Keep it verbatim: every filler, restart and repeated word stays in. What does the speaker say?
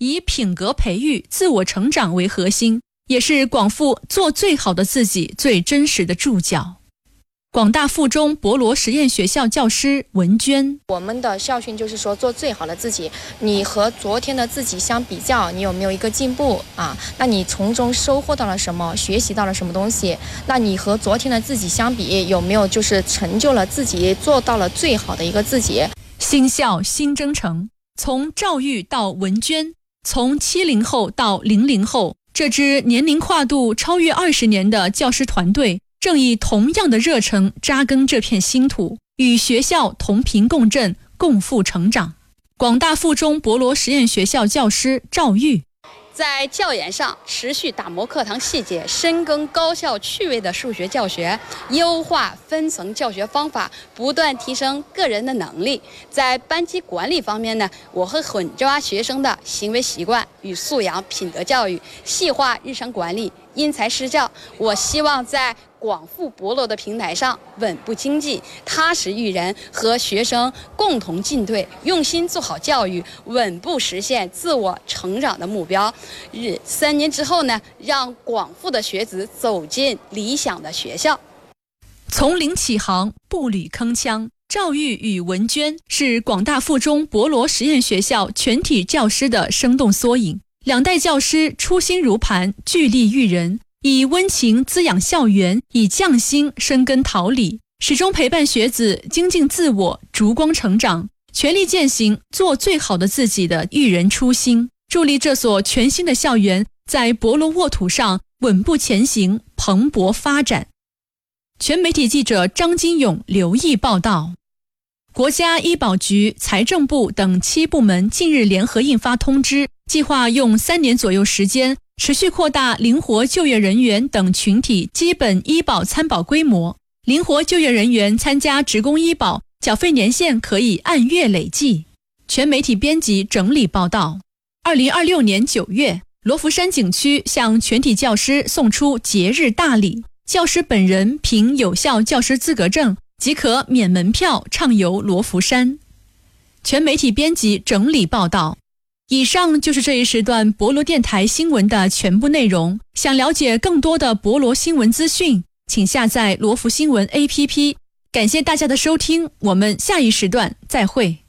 以品格培育、自我成长为核心，也是广附做最好的自己最真实的注脚。广大附中博罗实验学校教师文娟， 我们的校训就是说做最好的自己，你和昨天的自己相比较，你有没有一个进步啊？那你从中收获到了什么，学习到了什么东西？那你和昨天的自己相比，有没有就是成就了自己，做到了最好的一个自己？ 新校新征程，从赵玉到文娟，从七零后到零零后，这支年龄跨度超越二十年的教师团队正以同样的热诚扎根这片新土，与学校同频共振，共赴成长。广大附中博罗实验学校教师赵玉， 在教研上持续打磨课堂细节，深耕高效趣味的数学教学，优化分层教学方法，不断提升个人的能力。在班级管理方面呢，我会狠抓学生的行为习惯与素养品德教育，细化日常管理，因材施教。我希望在广附博罗的平台上稳步经济，踏实育人，和学生共同进退，用心做好教育，稳步实现自我成长的目标。日三年之后呢，让广附的学子走进理想的学校。 从零起航，步履铿锵。赵玉与文娟是广大附中博罗实验学校全体教师的生动缩影。两代教师初心如磐，聚力育人，以温情滋养校园，以匠心深耕桃李，始终陪伴学子精进自我，逐光成长，全力践行做最好的自己的育人初心，助力这所全新的校园在博罗沃土上稳步前行，蓬勃发展。全媒体记者张金勇留意报道。国家医保局、财政部等七部门近日联合印发通知，计划用三年左右时间，持续扩大灵活就业人员等群体基本医保参保规模。灵活就业人员参加职工医保，缴费年限可以按月累计。全媒体编辑整理报道。二零二六年九月，罗浮山景区向全体教师送出节日大礼，教师本人凭有效教师资格证即可免门票畅游罗浮山。全媒体编辑整理报道。以上就是这一时段博罗电台新闻的全部内容。想了解更多的博罗新闻资讯，请下载罗浮新闻 A P P。感谢大家的收听，我们下一时段再会。